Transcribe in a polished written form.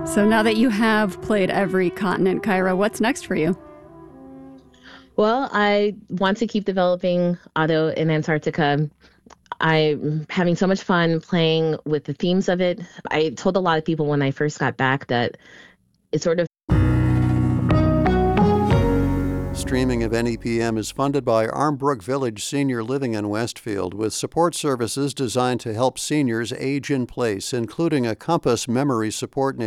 So now that you have played every continent, Kyra, what's next for you? Well, I want to keep developing Auto in Antarctica. I'm having so much fun playing with the themes of it. I told a lot of people when I first got back that it's sort of Streaming of NEPM is funded by Armbrook Village Senior Living in Westfield, with support services designed to help seniors age in place, including a Compass memory support